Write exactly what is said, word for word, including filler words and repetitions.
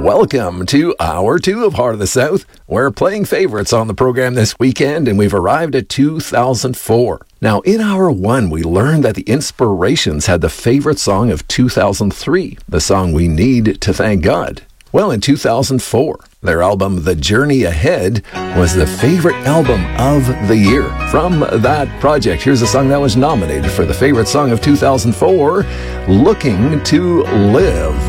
Welcome to Hour two of Heart of the South. We're playing favorites on the program this weekend, and we've arrived at two thousand four. Now, in Hour one, we learned that the Inspirations had the favorite song of two thousand three, the song We Need to Thank God. Well, in two thousand four, their album The Journey Ahead was the favorite album of the year. From that project, here's a song that was nominated for the favorite song of two thousand four, Looking to Live.